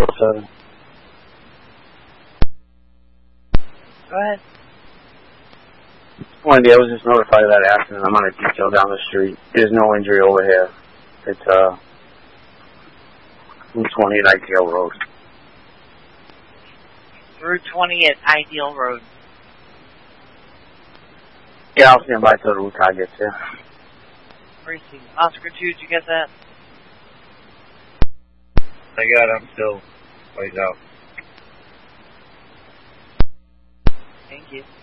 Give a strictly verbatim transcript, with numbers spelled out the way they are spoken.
four seven. Go ahead. Wendy, I was just notified of that accident. I'm on a detail down the street. There's no injury over here. It's uh, Route twenty at Ideal Road. Route twenty at Ideal Road. Yeah, I'll stand by till the route car gets here. Racing. Oscar two, did you get that? I got it. I'm still ways out. Thank you.